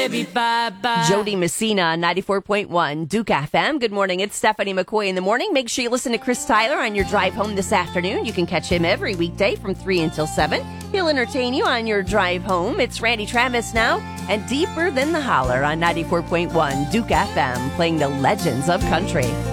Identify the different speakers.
Speaker 1: baby, bye-bye.
Speaker 2: Jody Messina on 94.1 Duke FM. Good morning. It's Stephanie McCoy in the morning. Make sure you listen to Chris Tyler on your drive home this afternoon. You can catch him every weekday from 3 until 7. He'll entertain you on your drive home. It's Randy Travis now and Deeper Than the Holler on 94.1 Duke FM, playing the legends of country.